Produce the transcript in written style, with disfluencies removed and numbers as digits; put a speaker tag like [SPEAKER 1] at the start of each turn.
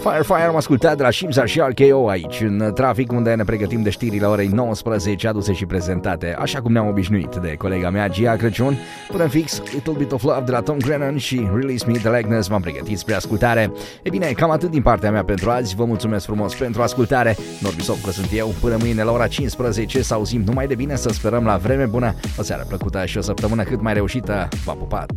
[SPEAKER 1] Fire am ascultat de la Shimza și RKO aici în trafic, unde ne pregătim de știrile orei 19 aduse și prezentate așa cum ne-am obișnuit de colega mea Gia Crăciun. Până în fix, Little Bit of Love de la Tom Grennan și Release Me de Agnes v-am pregătit spre ascultare. E bine, cam atât din partea mea pentru azi. Vă mulțumesc frumos pentru ascultare. Norbi Sofcă sunt eu. Până mâine la ora 15 să auzim numai de bine, să sperăm la vreme bună. O seară plăcută și o săptămână cât mai reușită. V-am pupat!